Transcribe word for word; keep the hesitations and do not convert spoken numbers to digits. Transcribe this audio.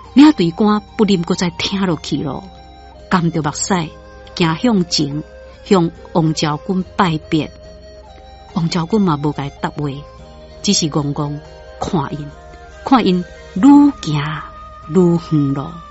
领队官不忍搁再听落去咯，含着目屎行向前，向王昭君拜别。王昭君嘛无甲伊答话，只是戆戆看因，看因愈行愈远咯。